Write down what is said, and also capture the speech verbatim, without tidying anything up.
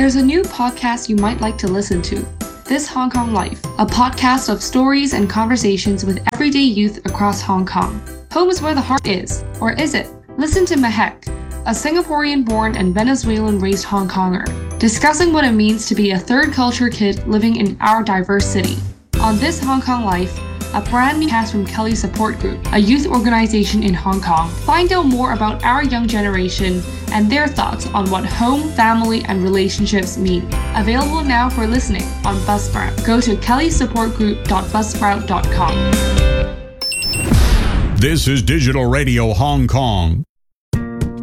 there's a new podcast you might like to listen to. This Hong Kong Life, a podcast of stories and conversations with everyday youth across Hong Kong. Home is where the heart is, or is it? Listen to Mahek, a Singaporean-born and Venezuelan-raised Hong Konger, discussing what it means to be a third-culture kid living in our diverse city. On This Hong Kong Life, a brand new cast from Kelly Support Group, a youth organization in Hong Kong, find out more about our young generation and their thoughts on what home, family, and relationships mean. Available now for listening on Buzzsprout. Go to kelly support group dot buzzsprout dot com. This is Digital Radio Hong Kong.